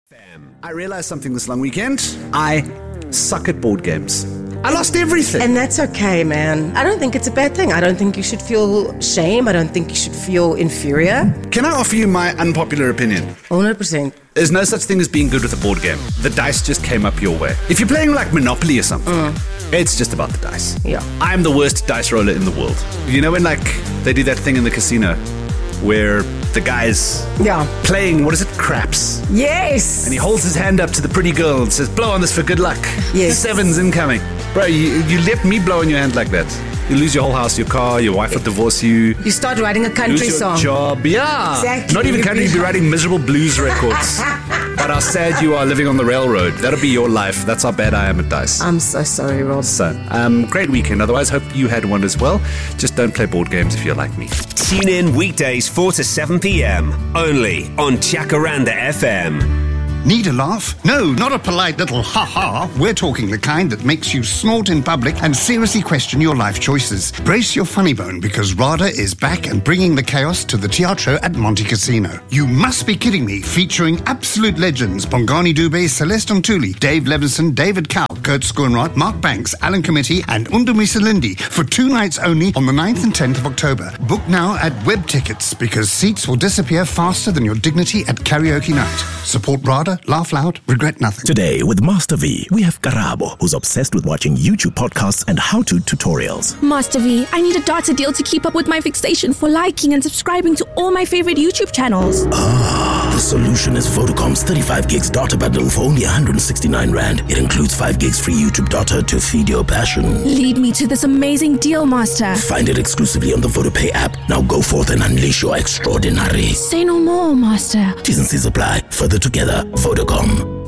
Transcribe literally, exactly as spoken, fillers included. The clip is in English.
I realized something this long weekend. I suck at board games. I lost everything. And that's okay, man. I don't think it's a bad thing. I don't think you should feel shame. I don't think you should feel inferior. Can I offer you my unpopular opinion? one hundred percent. There's no such thing as being good with a board game. The dice just came up your way. If you're playing like Monopoly or something, mm. it's just about the dice. Yeah. I'm the worst dice roller in the world. You know when like they do that thing in the casino where the guy's yeah. playing, what is it, craps? Yes! And he holds his hand up to the pretty girl and says, blow on this for good luck. Yes. Seven's incoming. Bro, you, you let me blow on your hand like that. You lose your whole house, your car, your wife will divorce you. You start writing a country lose your song. job. Yeah. Exactly. Not even country, you'll be writing miserable blues records. But how sad you are living on the railroad. That'll be your life. That's how bad I am at dice. I'm so sorry, Rob. So, um, great weekend. Otherwise, hope you had one as well. Just don't play board games if you're like me. Tune in weekdays four to seven p.m. only on Jacaranda F M. Need a laugh? No, not a polite little ha-ha. We're talking the kind that makes you snort in public and seriously question your life choices. Brace your funny bone because RADA is back and bringing the chaos to the Teatro at Monte Casino. You must be kidding me, featuring absolute legends Bongani Dube, Celeste Ntuli, Dave Levinson, David Cow, Kurt Schoenrath, Mark Banks, Alan Committee and Undumi Salindi for two nights only on the ninth and tenth of October. Book now at Web Tickets because seats will disappear faster than your dignity at karaoke night. Support RADA. Laugh loud, regret nothing. Today with Master V, we have Karabo, who's obsessed with watching YouTube podcasts and how-to tutorials. Master V, I need a data deal to keep up with my fixation for liking and subscribing to all my favorite YouTube channels. Ah, the solution is Vodacom's thirty-five gigs data bundle for only one hundred sixty-nine rand. It includes five gigs free YouTube data to feed your passion. Lead me to this amazing deal, Master. Find it exclusively on the VodaPay app. Now go forth and unleash your extraordinary. Say no more, Master. T's and C's apply. Further together, Vodacom.